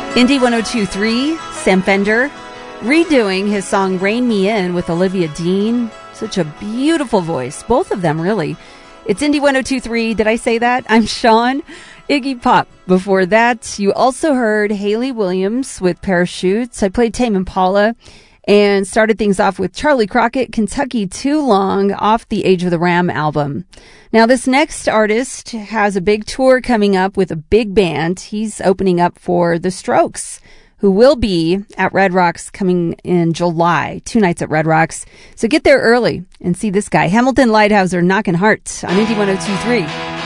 Indie 102.3, Sam Fender, redoing his song Rain Me In with Olivia Dean. Such a beautiful voice. Both of them, really. It's Indie 102.3. Did I say that? I'm Sean. Iggy Pop. Before that, you also heard Hayley Williams with Parachutes. I played Tame Impala and started things off with Charlie Crockett, Kentucky Too Long, off the Age of the Ram album. Now, this next artist has a big tour coming up with a big band. He's opening up for The Strokes, who will be at Red Rocks coming in July. 2 nights at Red Rocks. So get there early and see this guy, Hamilton Lighthouser, knocking hearts on Indie 102.3.